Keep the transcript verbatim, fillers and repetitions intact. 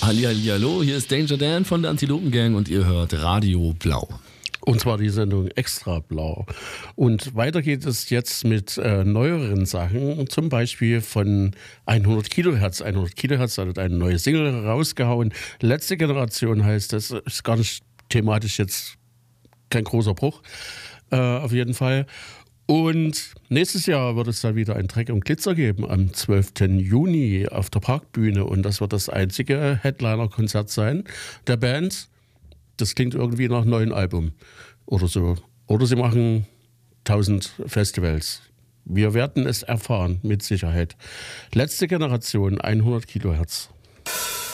Hallihallo, hier ist Danger Dan von der Antilopen Gang und ihr hört Radio Blau. Und zwar die Sendung Extra Blau. Und weiter geht es jetzt mit äh, neueren Sachen, zum Beispiel von hundert Kilohertz. hundert Kilohertz hat eine neue Single rausgehauen. Letzte Generation heißt das, ist gar nicht thematisch jetzt kein großer Bruch, äh, auf jeden Fall. Und nächstes Jahr wird es dann wieder ein Dreck und Glitzer geben, am zwölften Juni auf der Parkbühne. Und das wird das einzige Headliner-Konzert sein der Band. Das klingt irgendwie nach einem neuen Album oder so. Oder sie machen tausend Festivals. Wir werden es erfahren, mit Sicherheit. Letzte Generation, hundert Kilohertz.